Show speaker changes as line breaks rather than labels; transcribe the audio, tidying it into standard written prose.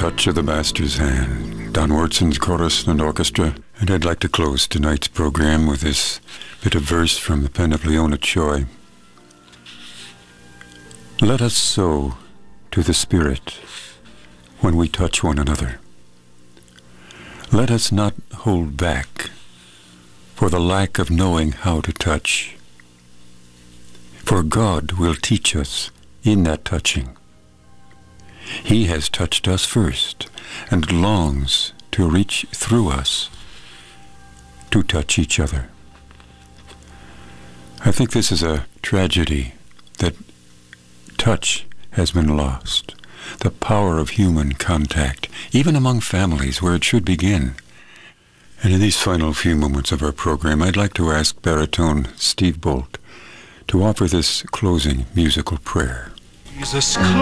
touch of the Master's hand. Don Wurtson's chorus and orchestra. And I'd like to close tonight's program with this bit of verse from the pen of Leona Choi. Let us sow to the Spirit when we touch one another. Let us not hold back for the lack of knowing how to touch. For God will teach us in that touching. He has touched us first and longs to reach through us to touch each other. I think this is a tragedy that touch has been lost. The power of human contact, even among families where it should begin. And in these final few moments of our program, I'd like to ask baritone Steve Bolt to offer this closing musical prayer.
Jesus